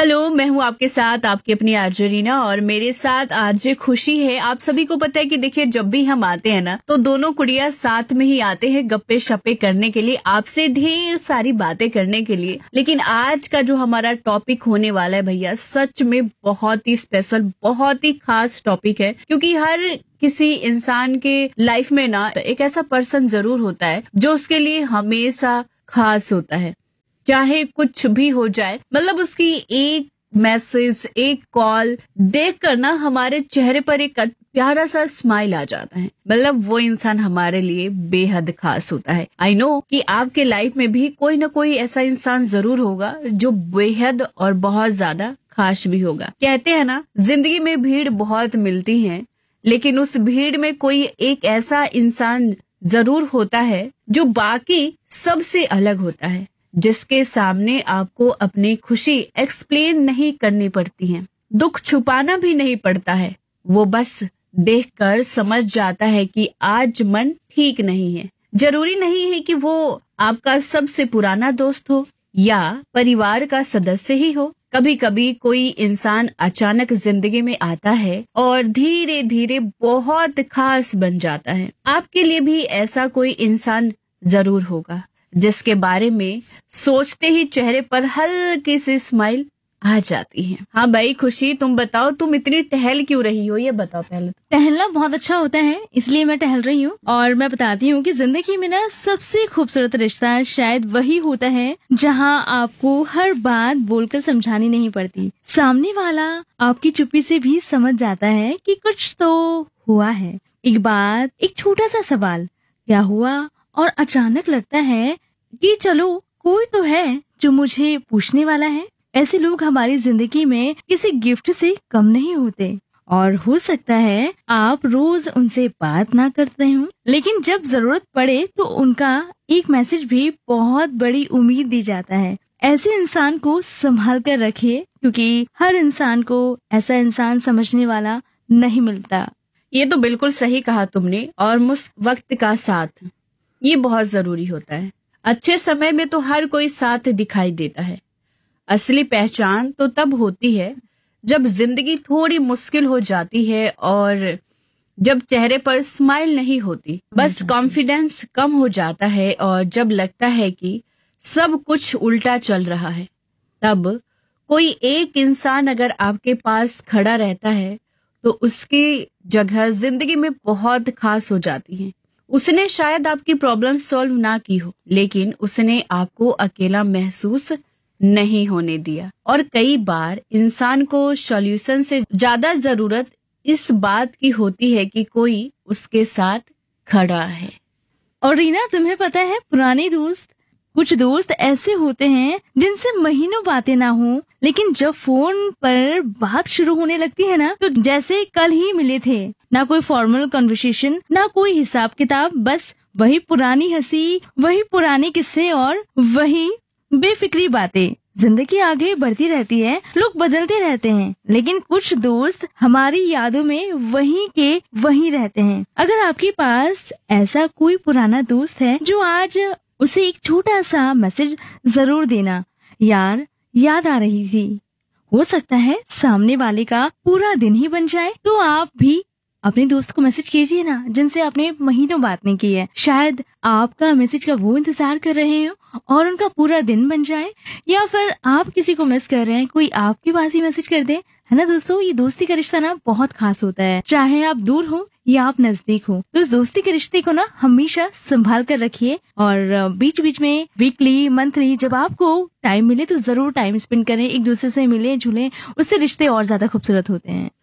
Hello, मैं हूँ आपके साथ आपकी अपनी आरजे रीना और मेरे साथ आरजे खुशी है। आप सभी को पता है कि देखिए जब भी हम आते हैं ना तो दोनों कुड़िया साथ में ही आते हैं गप्पे शप्पे करने के लिए, आपसे ढेर सारी बातें करने के लिए। लेकिन आज का जो हमारा टॉपिक होने वाला है भैया, सच में बहुत ही स्पेशल, बहुत ही खास टॉपिक है। क्योंकि हर किसी इंसान के लाइफ में ना एक ऐसा पर्सन जरूर होता है जो उसके लिए हमेशा खास होता है। चाहे कुछ भी हो जाए, मतलब उसकी एक मैसेज, एक कॉल देख कर ना हमारे चेहरे पर एक प्यारा सा स्माइल आ जाता है। मतलब वो इंसान हमारे लिए बेहद खास होता है। आई नो कि आपके लाइफ में भी कोई ना कोई ऐसा इंसान जरूर होगा जो बेहद और बहुत ज्यादा खास भी होगा। कहते हैं ना, जिंदगी में भीड़ बहुत मिलती है, लेकिन उस भीड़ में कोई एक ऐसा इंसान जरूर होता है जो बाकी सबसे अलग होता है, जिसके सामने आपको अपनी खुशी एक्सप्लेन नहीं करनी पड़ती है, दुख छुपाना भी नहीं पड़ता है। वो बस देखकर समझ जाता है कि आज मन ठीक नहीं है। जरूरी नहीं है कि वो आपका सबसे पुराना दोस्त हो या परिवार का सदस्य ही हो। कभी कभी कोई इंसान अचानक जिंदगी में आता है और धीरे धीरे बहुत खास बन जाता है। आपके लिए भी ऐसा कोई इंसान जरूर होगा जिसके बारे में सोचते ही चेहरे पर हल्की सी स्माइल आ जाती है। हाँ भाई खुशी, तुम बताओ, तुम इतनी टहल क्यों रही हो, ये बताओ पहले तो। टहलना बहुत अच्छा होता है, इसलिए मैं टहल रही हूँ। और मैं बताती हूँ कि जिंदगी में ना सबसे खूबसूरत रिश्ता शायद वही होता है जहाँ आपको हर बात बोलकर समझानी नहीं पड़ती। सामने वाला आपकी चुप्पी से भी समझ जाता है कि कुछ तो हुआ है। एक बात, एक छोटा सा सवाल, क्या हुआ, और अचानक लगता है कि चलो कोई तो है जो मुझे पूछने वाला है। ऐसे लोग हमारी जिंदगी में किसी गिफ्ट से कम नहीं होते। और हो सकता है आप रोज उनसे बात ना करते हो, लेकिन जब जरूरत पड़े तो उनका एक मैसेज भी बहुत बड़ी उम्मीद दी जाता है। ऐसे इंसान को संभाल कर रखिए, क्योंकि हर इंसान को ऐसा इंसान समझने वाला नहीं मिलता। ये तो बिल्कुल सही कहा तुमने। और वक्त का साथ ये बहुत जरूरी होता है। अच्छे समय में तो हर कोई साथ दिखाई देता है, असली पहचान तो तब होती है जब जिंदगी थोड़ी मुश्किल हो जाती है और जब चेहरे पर स्माइल नहीं होती, बस कॉन्फिडेंस कम हो जाता है और जब लगता है कि सब कुछ उल्टा चल रहा है। तब कोई एक इंसान अगर आपके पास खड़ा रहता है तो उसकी जगह जिंदगी में बहुत खास हो जाती है। उसने शायद आपकी प्रॉब्लम सॉल्व ना की हो, लेकिन उसने आपको अकेला महसूस नहीं होने दिया। और कई बार इंसान को सॉल्यूशन से ज्यादा जरूरत इस बात की होती है कि कोई उसके साथ खड़ा है। और रीना, तुम्हें पता है, पुराने दोस्त, कुछ दोस्त ऐसे होते हैं जिनसे महीनों बातें ना हो, लेकिन जब फोन पर बात शुरू होने लगती है ना, तो जैसे कल ही मिले थे। ना कोई फॉर्मल कन्वर्सेशन, ना कोई हिसाब किताब, बस वही पुरानी हंसी, वही पुराने किस्से और वही बेफिक्री बातें। जिंदगी आगे बढ़ती रहती है, लोग बदलते रहते हैं, लेकिन कुछ दोस्त हमारी यादों में वहीं के वहीं रहते हैं। अगर आपके पास ऐसा कोई पुराना दोस्त है जो आज, उसे एक छोटा सा मैसेज जरूर देना, यार याद आ रही थी। हो सकता है सामने वाले का पूरा दिन ही बन जाए। तो आप भी अपने दोस्त को मैसेज कीजिए ना, जिनसे आपने महीनों बात नहीं की है। शायद आपका मैसेज का वो इंतजार कर रहे हो और उनका पूरा दिन बन जाए, या फिर आप किसी को मिस कर रहे हैं, कोई आपके पास ही मैसेज कर दे। है ना दोस्तों, ये दोस्ती का रिश्ता ना बहुत खास होता है, चाहे आप दूर हो या आप नजदीक हो। तो इस दोस्ती के रिश्ते को ना हमेशा संभाल कर रखिए और बीच बीच में वीकली, मंथली, जब आपको टाइम मिले तो जरूर टाइम स्पेंड करें, एक दूसरे से मिले जुले, उससे रिश्ते और ज्यादा खूबसूरत होते हैं।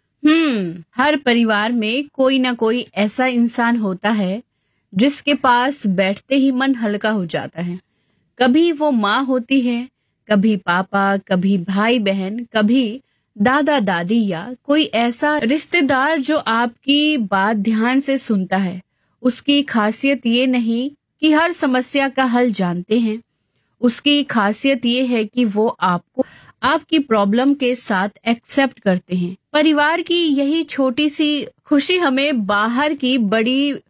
हर परिवार में कोई ना कोई ऐसा इंसान होता है जिसके पास बैठते ही मन हल्का हो जाता है। कभी वो माँ होती है, कभी पापा, कभी भाई बहन, कभी दादा दादी, या कोई ऐसा रिश्तेदार जो आपकी बात ध्यान से सुनता है। उसकी खासियत ये नहीं कि हर समस्या का हल जानते हैं, उसकी खासियत ये है कि वो आपको आपकी प्रॉब्लम के साथ एक्सेप्ट करते हैं। परिवार की यही छोटी सी खुशी हमें बाहर की बड़ी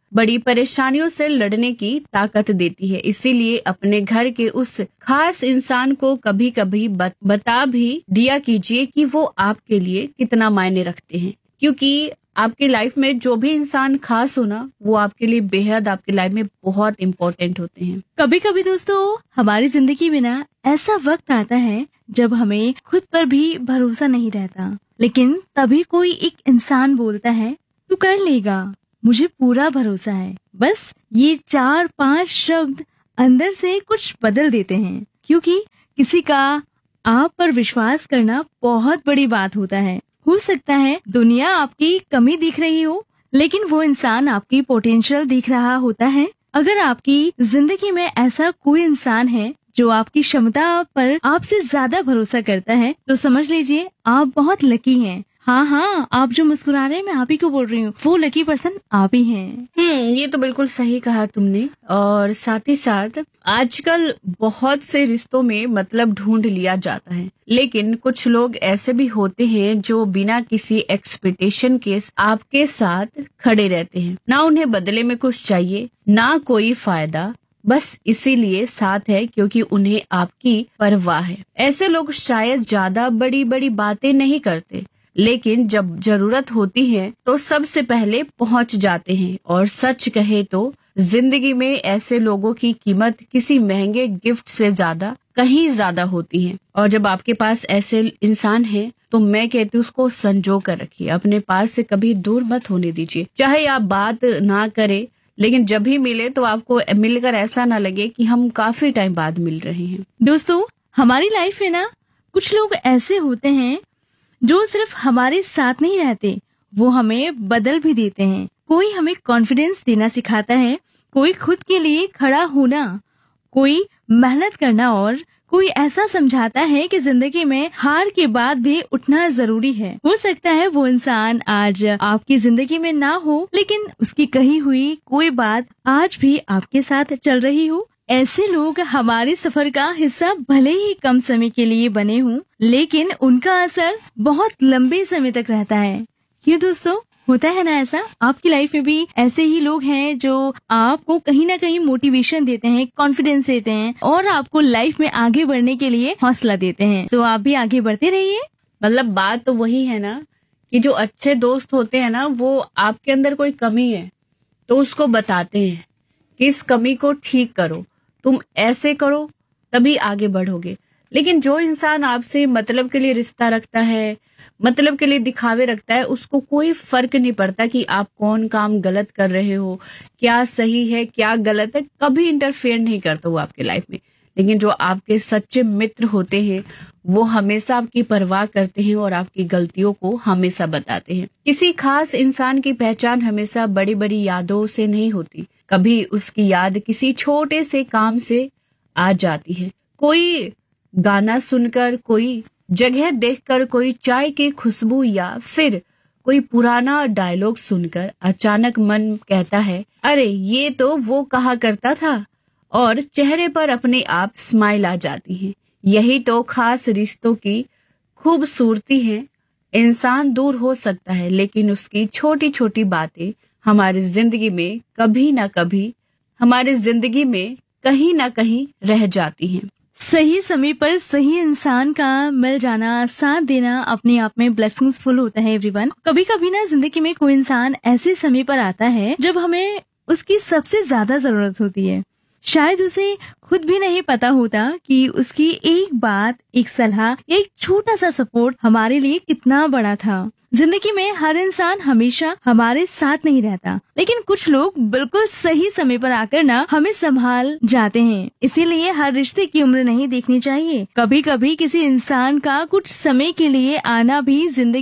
बड़ी परेशानियों से लड़ने की ताकत देती है। इसीलिए अपने घर के उस खास इंसान को कभी कभी बता भी दिया कीजिए कि वो आपके लिए कितना मायने रखते हैं, क्योंकि आपके लाइफ में जो भी इंसान खास हो ना, वो आपके लिए बेहद आपके लाइफ में बहुत इम्पोर्टेंट होते हैं। कभी कभी दोस्तों हमारी जिंदगी में ना ऐसा वक्त आता है जब हमें खुद पर भी भरोसा नहीं रहता, लेकिन तभी कोई एक इंसान बोलता है तू कर लेगा, मुझे पूरा भरोसा है। बस ये 4-5 शब्द अंदर से कुछ बदल देते हैं, क्योंकि किसी का आप पर विश्वास करना बहुत बड़ी बात होता है। हो सकता है दुनिया आपकी कमी दिख रही हो, लेकिन वो इंसान आपकी पोटेंशियल दिख रहा होता है। अगर आपकी जिंदगी में ऐसा कोई इंसान है जो आपकी क्षमता पर आपसे ज्यादा भरोसा करता है, तो समझ लीजिए आप बहुत लकी हैं। हाँ, आप जो मुस्कुरा रहे हैं मैं आप ही को बोल रही हूँ, वो लकी पर्सन आप ही हैं। ये तो बिल्कुल सही कहा तुमने। और साथ ही साथ आजकल बहुत से रिश्तों में मतलब ढूंढ लिया जाता है, लेकिन कुछ लोग ऐसे भी होते हैं जो बिना किसी एक्सपेक्टेशन के आपके साथ खड़े रहते हैं। ना उन्हें बदले में कुछ चाहिए, ना कोई फायदा, बस इसीलिए साथ है क्योंकि उन्हें आपकी परवाह है। ऐसे लोग शायद ज्यादा बड़ी बड़ी बातें नहीं करते, लेकिन जब जरूरत होती है तो सबसे पहले पहुंच जाते हैं। और सच कहे तो जिंदगी में ऐसे लोगों की कीमत किसी महंगे गिफ्ट से कहीं ज्यादा होती है। और जब आपके पास ऐसे इंसान हैं, तो मैं कहती हूँ उसको संजो कर रखिए, अपने पास से कभी दूर मत होने दीजिए। चाहे आप बात ना करें, लेकिन जब भी मिले तो आपको मिलकर ऐसा ना लगे कि हम काफी टाइम बाद मिल रहे हैं। दोस्तों हमारी लाइफ में ना कुछ लोग ऐसे होते हैं जो सिर्फ हमारे साथ नहीं रहते, वो हमें बदल भी देते हैं। कोई हमें कॉन्फिडेंस देना सिखाता है, कोई खुद के लिए खड़ा होना, कोई मेहनत करना, और कोई ऐसा समझाता है कि जिंदगी में हार के बाद भी उठना जरूरी है। हो सकता है वो इंसान आज आपकी जिंदगी में ना हो, लेकिन उसकी कही हुई कोई बात आज भी आपके साथ चल रही हो। ऐसे लोग हमारे सफर का हिस्सा भले ही कम समय के लिए बने हों, लेकिन उनका असर बहुत लंबे समय तक रहता है। क्यों दोस्तों, होता है ना ऐसा? आपकी लाइफ में भी ऐसे ही लोग हैं जो आपको कहीं ना कहीं मोटिवेशन देते हैं, कॉन्फिडेंस देते हैं और आपको लाइफ में आगे बढ़ने के लिए हौसला देते हैं। तो आप भी आगे बढ़ते रहिए। मतलब बात तो वही है ना कि जो अच्छे दोस्त होते हैं ना, वो आपके अंदर कोई कमी है तो उसको बताते हैं कि इस कमी को ठीक करो, तुम ऐसे करो तभी आगे बढ़ोगे। लेकिन जो इंसान आपसे मतलब के लिए रिश्ता रखता है, मतलब के लिए दिखावे रखता है, उसको कोई फर्क नहीं पड़ता कि आप कौन काम गलत कर रहे हो, क्या सही है क्या गलत है, कभी इंटरफेयर नहीं करता वो आपके लाइफ में। लेकिन जो आपके सच्चे मित्र होते हैं वो हमेशा आपकी परवाह करते हैं और आपकी गलतियों को हमेशा बताते हैं। किसी खास इंसान की पहचान हमेशा बड़ी बड़ी यादों से नहीं होती, कभी उसकी याद किसी छोटे से काम से आ जाती है। कोई गाना सुनकर, कोई जगह देखकर, कोई चाय की खुशबू, या फिर कोई पुराना डायलॉग सुनकर अचानक मन कहता है अरे ये तो वो कहा करता था, और चेहरे पर अपने आप स्माइल आ जाती है। यही तो खास रिश्तों की खूबसूरती है। इंसान दूर हो सकता है, लेकिन उसकी छोटी छोटी बातें हमारी जिंदगी में कभी ना कभी, हमारी जिंदगी में कहीं ना कहीं रह जाती हैं। सही समय पर सही इंसान का मिल जाना, साथ देना अपने आप में ब्लेसिंग्स फुल होता है एवरीवन। कभी कभी ना जिंदगी में कोई इंसान ऐसे समय पर आता है जब हमें उसकी सबसे ज्यादा जरूरत होती है। शायद उसे खुद भी नहीं पता होता कि उसकी एक बात, एक सलाह, एक छोटा सा सपोर्ट हमारे लिए कितना बड़ा था। जिंदगी में हर इंसान हमेशा हमारे साथ नहीं रहता, लेकिन कुछ लोग बिल्कुल सही समय पर आकर ना हमें संभाल जाते हैं। इसीलिए हर रिश्ते की उम्र नहीं देखनी चाहिए। कभी कभी किसी इंसान का कुछ समय के लिए आना भी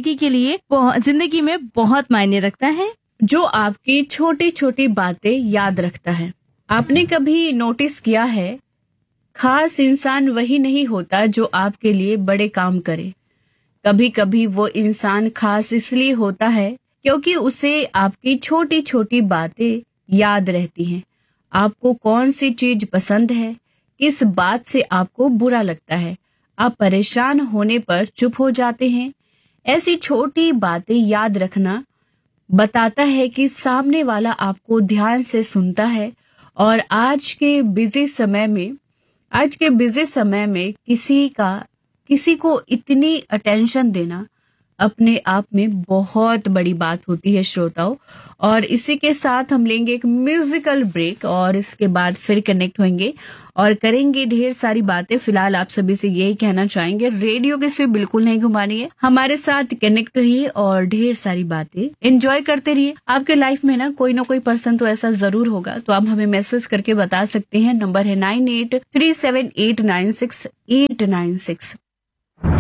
जिंदगी में बहुत मायने रखता है। जो आपकी छोटी छोटी बातें याद रखता है। आपने कभी नोटिस किया है, खास इंसान वही नहीं होता जो आपके लिए बड़े काम करे। कभी कभी वो इंसान खास इसलिए होता है क्योंकि उसे आपकी छोटी छोटी बातें याद रहती हैं। आपको कौन सी चीज पसंद है, किस बात से आपको बुरा लगता है, आप परेशान होने पर चुप हो जाते हैं। ऐसी छोटी बातें याद रखना बताता है कि सामने वाला आपको ध्यान से सुनता है। और आज के बिजी समय में किसी को इतनी अटेंशन देना अपने आप में बहुत बड़ी बात होती है श्रोताओं। और इसी के साथ हम लेंगे एक म्यूजिकल ब्रेक और इसके बाद फिर कनेक्ट होंगे और करेंगे ढेर सारी बातें। फिलहाल आप सभी से यही कहना चाहेंगे, रेडियो की स्विच बिल्कुल नहीं घुमानी है, हमारे साथ कनेक्ट रहिए और ढेर सारी बातें एंजॉय करते रहिए। आपके लाइफ में ना कोई पर्सन तो ऐसा जरूर होगा, तो आप हमें मैसेज करके बता सकते हैं। नंबर है 9837896896।